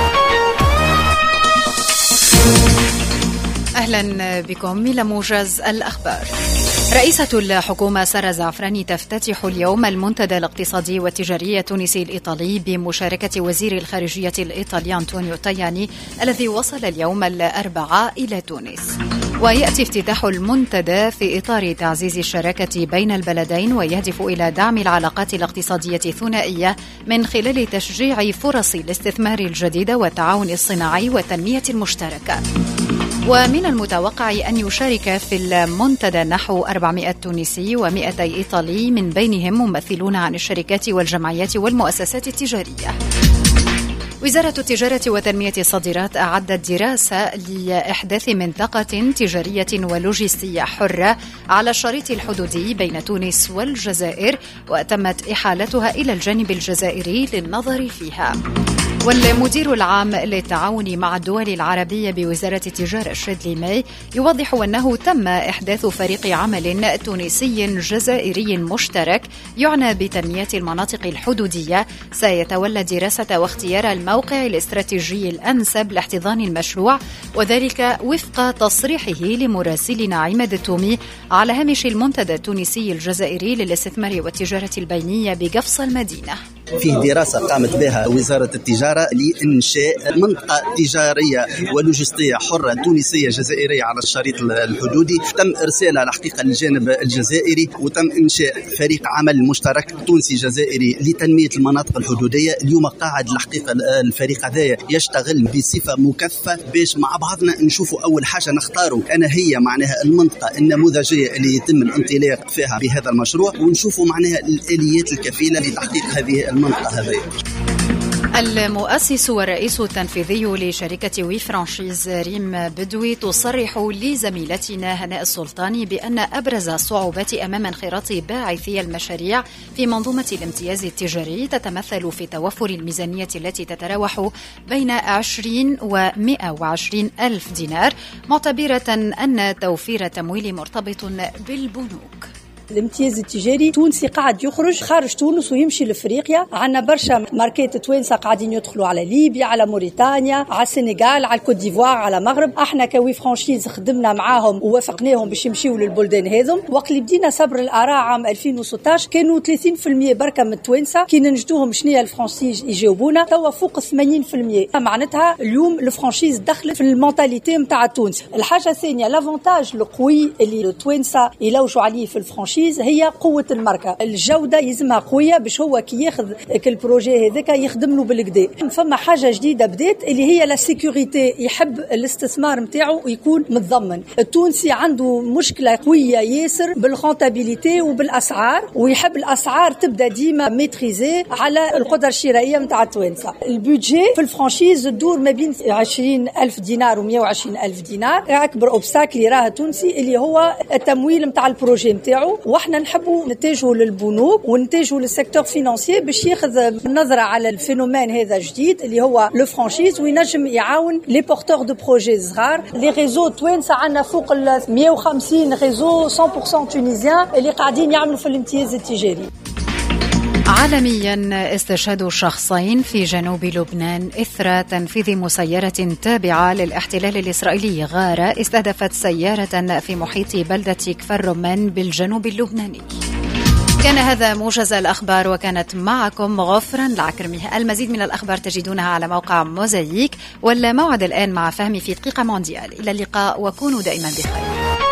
أهلا بكم إلى موجز الأخبار. رئيسة الحكومة سارة زعفراني تفتتح اليوم المنتدى الاقتصادي والتجاري التونسي الإيطالي بمشاركة وزير الخارجية الإيطالي أنطونيو تاياني الذي وصل اليوم الأربعاء إلى تونس. ويأتي افتتاح المنتدى في إطار تعزيز الشراكة بين البلدين ويهدف إلى دعم العلاقات الاقتصادية الثنائية من خلال تشجيع فرص الاستثمار الجديدة والتعاون الصناعي والتنمية المشتركة. ومن المتوقع أن يشارك في المنتدى نحو أربعمائة تونسي ومئتي إيطالي من بينهم ممثلون عن الشركات والجمعيات والمؤسسات التجارية. وزارة التجارة وتنمية الصادرات أعدت دراسة لإحداث منطقة تجارية ولوجستية حرة على الشريط الحدودي بين تونس والجزائر، وتمت إحالتها إلى الجانب الجزائري للنظر فيها. والمدير العام للتعاون مع الدول العربية بوزارة التجارة الشادلي ماي يوضح أنه تم إحداث فريق عمل تونسي جزائري مشترك يعنى بتنمية المناطق الحدودية سيتولى دراسة واختيار الموقع الاستراتيجي الأنسب لاحتضان المشروع، وذلك وفق تصريحه لمراسلنا عماد التومي على هامش المنتدى التونسي الجزائري للاستثمار والتجارة البينية بقفص المدينة. فيه دراسة قامت بها وزارة التجارة لإنشاء منطقة تجارية ولوجستية حرة تونسية جزائرية على الشريط الحدودي. تم إرسالها الحقيقة للجانب الجزائري، وتم إنشاء فريق عمل مشترك تونسي جزائري لتنمية المناطق الحدودية. اليوم قاعد الحقيقة الفريق هذا يشتغل بصفة مكثفة باش مع بعضنا نشوفوا أول حاجة نختاروا أنا هي معناها المنطقة النموذجية اللي يتم الانطلاق فيها بهذا المشروع، ونشوفوا معناها الآليات الكفيلة لتحقيق هذه المنطقة هذه. المؤسس والرئيس التنفيذي لشركة وي فرانشيز ريم بدوي تصرح لزميلتنا هناء السلطاني بأن أبرز الصعوبات أمام انخراط باعثي المشاريع في منظومة الامتياز التجاري تتمثل في توفر الميزانية التي تتراوح بين عشرين ومئة وعشرين ألف دينار، معتبرة أن توفير التمويل مرتبط بالبنوك. الامتياز التجاري تونسي قاعد يخرج خارج تونس ويمشي لافريقيا. عندنا برشا ماركات توانسه قاعدين يدخلوا على ليبيا، على موريتانيا، على السنغال، على الكوت ديفوار، على المغرب. احنا كوي فرانشيز خدمنا معاهم ووافقناهم باش يمشيوا للبلدان هذم. وقت اللي بدينا صبر الاراء عام ألفين وستة عشر كانوا ثلاثين بالمئة بركه من التوانسه. كي ننجدوهم شنو الفرانشيز يجاوبونا توا فوق ثمانين بالمئة. معناتها اليوم الفرانشيز دخلت في المونتاليتي نتاع تونس. الحاجه الثانيه لافونتاج القوي اللي التوانسه يلوجوا عليه في الفرانشيز الفرانشيز هي قوة الماركة. الجودة يلزمها قوية باش هو كي ياخذ البروجي هذاك يخدم له بالكدا. فما حاجة جديدة بدات اللي هي لا سيكوريتي، يحب الاستثمار نتاعو يكون متضمن. التونسي عنده مشكلة قوية ياسر بالرونتابيليتي وبالأسعار، ويحب الأسعار تبدأ ديما ميتريزي على القدرة الشرائية نتاع التوانسة. البودجي في الفرانشيز تدور ما بين عشرين ألف دينار ومئة وعشرين ألف دينار. أكبر أوبستاكل يراها تونسي اللي هو التمويل نتاع البروجي نتاعو، واحنا نحبوا نتجهوا للبنوك ونتجهوا للسيكتور فينانسيي باش ياخذ النظرة على الفينومين هذا جديد اللي هو لو فرانشيز، وينجم يعاون لي بورتور دو بروجي صغار. لي ريزو توانسة عندنا فوق ال مئة وخمسين ريزو مية بالمئة تونيزيان اللي قاعدين يعملوا في الامتياز التجاري. عالميا استشهاد شخصين في جنوب لبنان إثر تنفيذ مسيرة تابعة للاحتلال الإسرائيلي. غارة استهدفت سيارة في محيط بلدة كفر رمان بالجنوب اللبناني. كان هذا موجز الأخبار، وكانت معكم غفران العكرمي. المزيد من الأخبار تجدونها على موقع موزايك، والموعد الآن مع فهمي في دقيقة مونديال. إلى اللقاء وكونوا دائما بخير.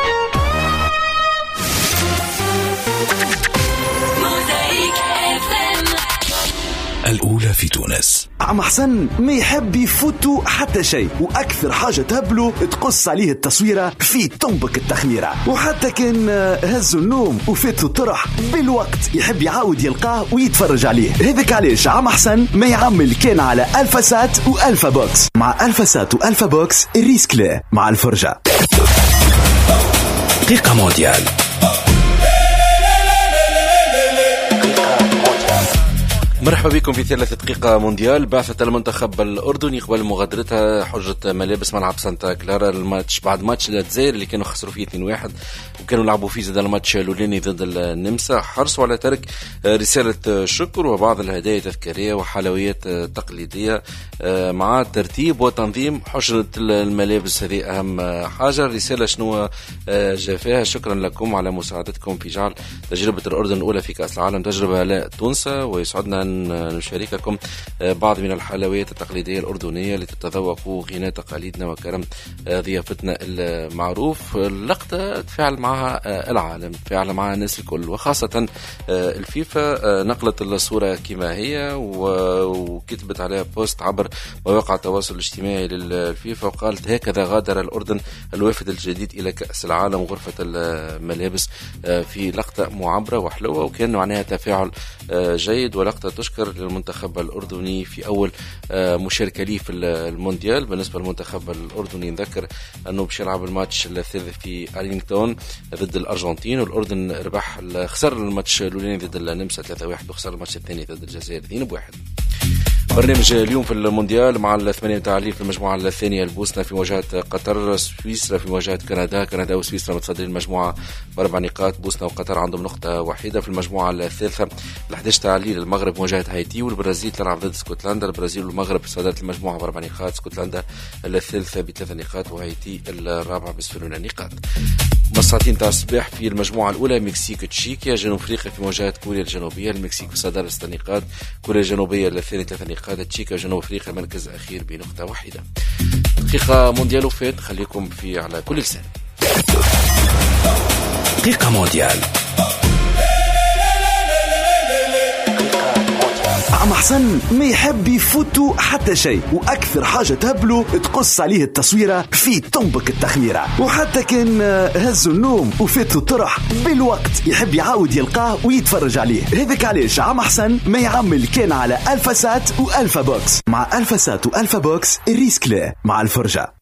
الأولى في تونس. عم حسن ما يحب يفوتوا حتى شيء، وأكثر حاجة تهبله تقص عليه التصويرة في طنبك التخميرة. وحتى كان هزوا النوم وفاتوا الطرح بالوقت يحب يعاود يلقاه ويتفرج عليه. هذاك علاش عم حسن ما يعمل كان على ألفا سات وألفا بوكس. مع ألفا سات وألفا بوكس الريسك لا مع الفرجة. دقيقة مونديال. مرحبا بكم في ثلاثة دقيقة مونديال. بعثة المنتخب الأردني قبل مغادرتها حجة ملابس ملعب سانتا كلارا الماتش بعد ماتش الجزائر اللي كانوا خسروا فيه اثنين واحد وكانوا لعبوا فيه زاد الماتش الأولاني ضد النمسا. حرصوا على ترك رسالة شكر وبعض الهدايا التذكارية وحلويات تقليدية مع ترتيب وتنظيم حجة الملابس. هذه أهم حاجة. الرسالة شنو جاء فيها؟ شكرا لكم على مساعدتكم في جعل تجربة الأردن الأولى في كأس العالم تجربة لا تنسى، ويسعدنا نشارككم بعض من الحلويات التقليدية الأردنية لتتذوقوا غناء تقاليدنا وكرم ضيافتنا المعروف. اللقطة تفاعل معها العالم، تفاعل معها الناس الكل، وخاصة الفيفا نقلت الصورة كما هي وكتبت عليها بوست عبر مواقع التواصل الاجتماعي للفيفا وقالت: هكذا غادر الأردن الوافد الجديد إلى كأس العالم غرفة الملابس. في لقطة معبرة وحلوة وكان معناها تفاعل جيد، ولقطة تشكر للمنتخب الأردني في أول مشاركة ليه في المونديال. بالنسبة للمنتخب الأردني نذكر أنه باش يلعب الماتش الثالث في أرلينغتون ضد الأرجنتين، والأردن ربح خسر الماتش الأولاني ضد النمسا ثلاثة واحد وخسر الماتش الثاني ضد الجزائر اثنين واحد. برنامج اليوم في المونديال مع الثمانية متاعلين في المجموعة الثانية: البوسنة في مواجهة قطر، سويسرا في مواجهة كندا. كندا وسويسرا متصدرين المجموعة بأربع نقاط، بوسنة وقطر عندهم نقطة واحدة. في المجموعة الثالثة الأحد عشر تعليل المغرب مواجهة هايتي، والبرازيل تلعب ضد اسكتلندا. البرازيل والمغرب صدرت المجموعة بأربع نقاط، اسكتلندا الثالثة بثلاث نقاط وهايتي الرابعة بصفر نقاط. مساعتين تاع الصباح في المجموعة الأولى: مكسيك تشيكيا، جنوب أفريقيا في مواجهة كوريا الجنوبية. المكسيك في صدارة ست نقاط، كوريا الجنوبية الثانية ثلاث نقاط، تشيكيا جنوب أفريقيا مركز أخير بنقطة واحدة. دقيقة مونديال وفات، خليكم في على كل لسان. دقيقة مونديال. عم حسن ما يحب يفوتوا حتى شيء، واكثر حاجه تهبله تقص عليه التصويره في طنبك التخميره. وحتى كان هزوا النوم وفاتوا الطرح بالوقت يحب يعاود يلقاه ويتفرج عليه. هذاك علاش عم حسن ما يعمل كان على ألفا سات وألفا بوكس. مع ألفا سات وألفا بوكس الريسك لا مع الفرجه.